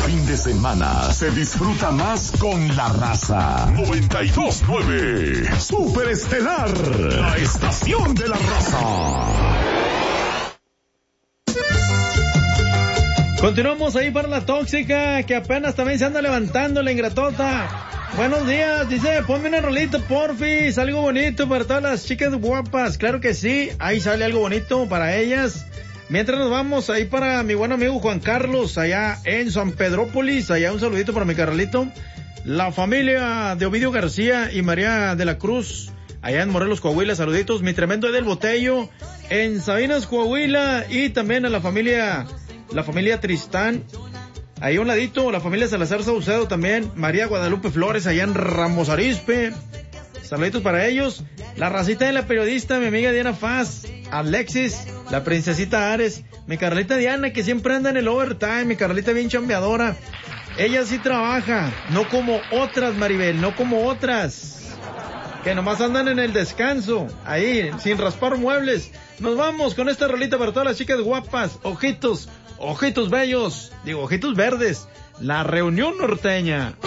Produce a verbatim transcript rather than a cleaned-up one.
fin de semana se disfruta más con la raza. noventa y dos punto nueve Super Estelar, la estación de la raza. Continuamos ahí para la tóxica, que apenas también se anda levantando la ingratota. Buenos días, dice, ponme una rolita, porfis, algo bonito para todas las chicas guapas. Claro que sí, ahí sale algo bonito para ellas. Mientras nos vamos ahí para mi buen amigo Juan Carlos, allá en San Pedrópolis, allá un saludito para mi Carlito. La familia de Ovidio García y María de la Cruz, allá en Morelos, Coahuila, saluditos. Mi tremendo del Botello, en Sabinas, Coahuila, y también a la familia, la familia Tristán, ahí a un ladito, la familia Salazar Saucedo también, María Guadalupe Flores, allá en Ramos Arizpe. Saluditos para ellos. La racita de la periodista, mi amiga Diana Faz, Alexis, la princesita Ares, mi Carlita Diana, que siempre anda en el overtime, mi Carlita bien chambeadora. Ella sí trabaja, no como otras, Maribel, no como otras, que nomás andan en el descanso, ahí, sin raspar muebles. Nos vamos con esta rolita para todas las chicas guapas, ojitos, ojitos bellos, digo, ojitos verdes, la reunión norteña.